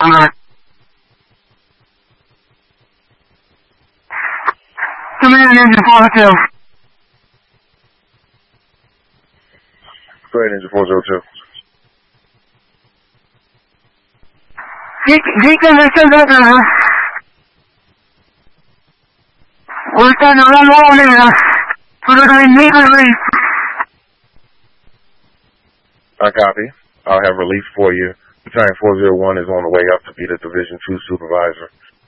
Command engine 402. Go ahead, engine 402. Deacon, this is it. We're trying to run over there. So that I immediately. I copy. I'll have relief for you. Battalion 401 is on the way up to be the Division 2 supervisor.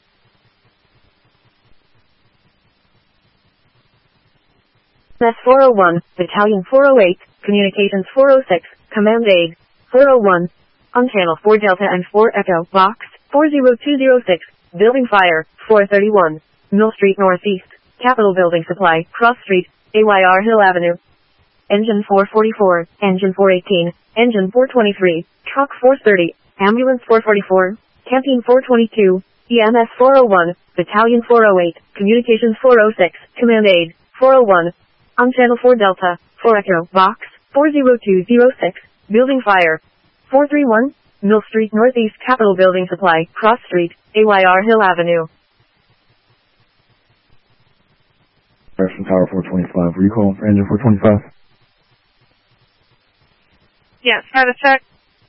MS 401, Battalion 408, Communications 406, Command Aid, 401, on Channel 4 Delta and 4 Echo, Box, 40206, Building Fire, 431, Mill Street Northeast, Capitol Building Supply, Cross Street, AYR Hill Avenue. Engine 444, Engine 418, Engine 423, Truck 430, Ambulance 444, Canteen 422, EMS 401, Battalion 408, Communications 406, Command Aid, 401, on Channel 4 Delta, 4 Echo, Box, 40206, Building Fire, 431, Mill Street Northeast, Capitol Building Supply, Cross Street, AYR Hill Avenue. From Tower 425, were you calling for engine 425? Yes, status check.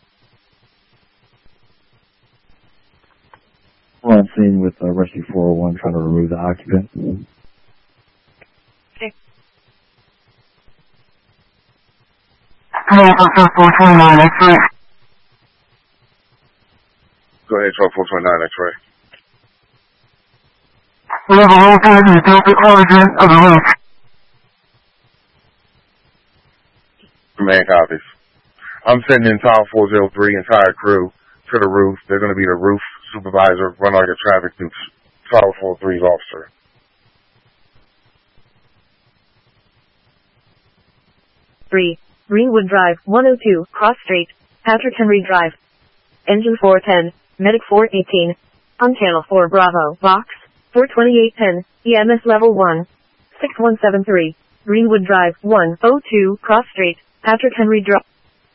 We're on scene with Rescue 401 trying to remove the occupant. Okay. Command 429, X-ray. Go ahead, truck 429, X-ray. We have a located the origin of the roof. Command copies. I'm sending in Tower 403 entire crew to the roof. They're going to be the roof supervisor, run all your traffic through Tower 403's officer. Greenwood Drive, 102, Cross Street, Patrick Henry Drive. Engine 410, Medic 418, on Channel 4 Bravo, Box, 42810, EMS Level 1, 6173, Greenwood Drive, 102, Cross Street, Patrick Henry Drive.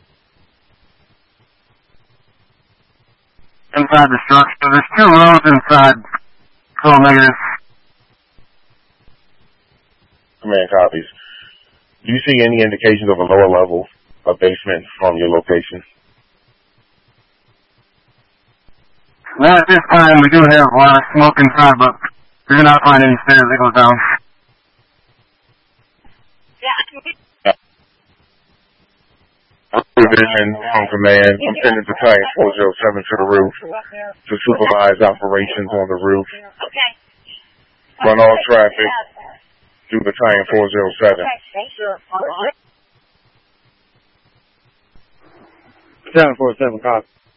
Inside the structure, there's 2 rows inside. So negative. Command copies. Do you see any indications of a lower level of basement from your location? Not at this time, we do have a lot of smoke inside, but we do not find any stairs that go down. Division from command. I'm sending Battalion 407 to the roof to supervise operations on the roof. Run all traffic through Battalion 407. Battalion 407, copy.